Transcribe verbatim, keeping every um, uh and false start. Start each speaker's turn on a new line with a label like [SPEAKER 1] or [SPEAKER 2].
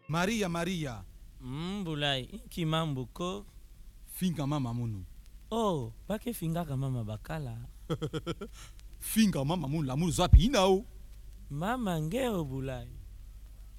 [SPEAKER 1] Maria Maria.
[SPEAKER 2] Mm, Bulai, ki mambo ko?
[SPEAKER 1] Finga mama munu.
[SPEAKER 2] Oh, bake finga ka mama bakala.
[SPEAKER 1] Finga mama munu la munu zapi inao.
[SPEAKER 2] Mama ngeo Bulai.